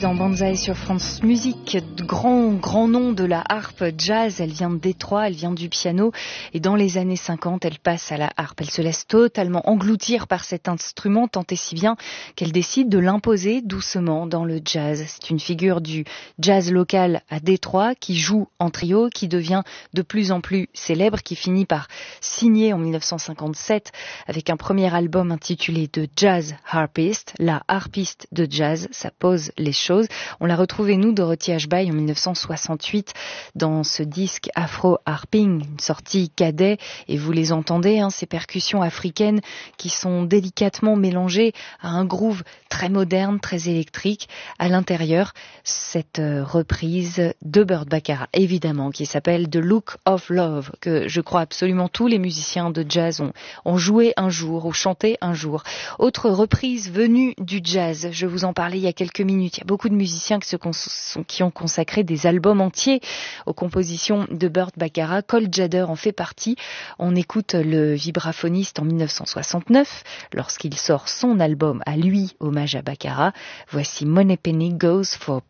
Dans Banzai sur France Musique, grand nom de la harpe jazz. Elle vient de Détroit, elle vient du piano et dans les années 50, elle passe à la harpe. Elle se laisse totalement engloutir par cet instrument, tant et si bien qu'elle décide de l'imposer doucement dans le jazz. C'est une figure du jazz local à Détroit qui joue en trio, qui devient de plus en plus célèbre, qui finit par signer en 1957 avec un premier album intitulé The Jazz Harpist, la harpiste de jazz. Ça pose les choses. On l'a retrouvée, nous, Dorothy Ashby, en 1968, dans ce disque Afro Harping, une sortie cadet, et vous les entendez, ces percussions africaines qui sont délicatement mélangées à un groove très moderne, très électrique. À l'intérieur, cette reprise de Burt Bacharach, évidemment, qui s'appelle The Look of Love, que je crois absolument tous les musiciens de jazz ont joué un jour, ou chanté un jour. Autre reprise venue du jazz, je vous en parlais il y a quelques minutes. Il y a beaucoup de musiciens qui ont consacré des albums entiers aux compositions de Burt Bacharach. Cole Jader en fait partie. On écoute le vibraphoniste en 1969, lorsqu'il sort son album à lui, hommage à Bacharach. Voici Money Penny Goes for